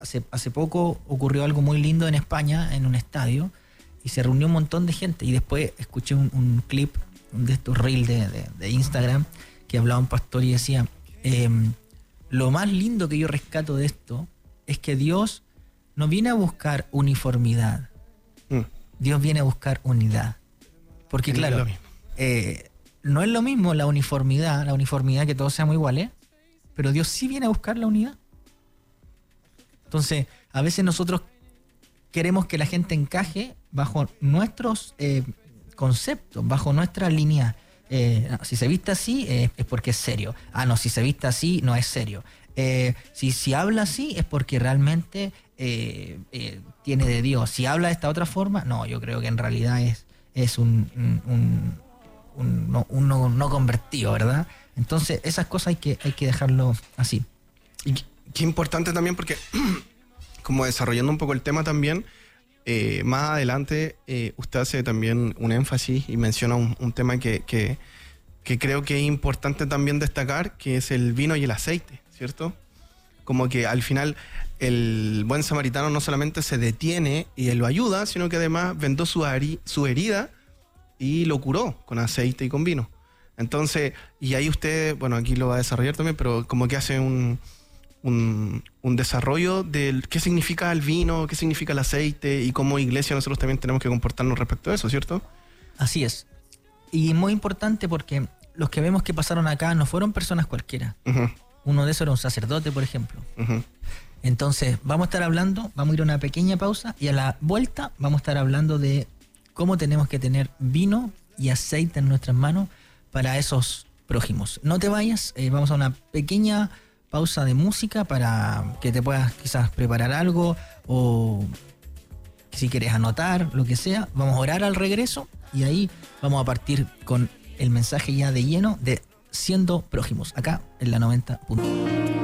hace poco ocurrió algo muy lindo en España, en un estadio, y se reunió un montón de gente. Y después escuché un clip de estos reels de Instagram que hablaba un pastor y decía, lo más lindo que yo rescato de esto es que Dios no viene a buscar uniformidad. Dios viene a buscar unidad. Porque claro, no es lo mismo la uniformidad que todos seamos iguales, pero Dios sí viene a buscar la unidad. Entonces, a veces nosotros queremos que la gente encaje bajo nuestros conceptos, bajo nuestra línea. Si se viste así, es porque es serio. No, si se viste así, no es serio. Si habla así, es porque realmente tiene de Dios. Si habla de esta otra forma, no, yo creo que en realidad es un no convertido, ¿verdad? Entonces, esas cosas hay que dejarlo así. Y qué importante también porque, como desarrollando un poco el tema también, más adelante usted hace también un énfasis y menciona un tema que creo que es importante también destacar, que es el vino y el aceite, ¿cierto? Como que al final el buen samaritano no solamente se detiene y él lo ayuda, sino que además vendó su herida y lo curó con aceite y con vino. Entonces, y ahí usted, bueno, aquí lo va a desarrollar también, pero como que hace un desarrollo de qué significa el vino, qué significa el aceite y cómo iglesia nosotros también tenemos que comportarnos respecto a eso, ¿cierto? Así es. Y muy importante porque los que vemos que pasaron acá no fueron personas cualquiera. Uh-huh. Uno de esos era un sacerdote, por ejemplo. Uh-huh. Entonces, vamos a estar hablando, vamos a ir a una pequeña pausa y a la vuelta vamos a estar hablando de cómo tenemos que tener vino y aceite en nuestras manos para esos prójimos. No te vayas, vamos a una pequeña pausa de música para que te puedas quizás preparar algo o si quieres anotar, lo que sea. Vamos a orar al regreso y ahí vamos a partir con el mensaje ya de lleno de siendo prójimos, acá en la 90.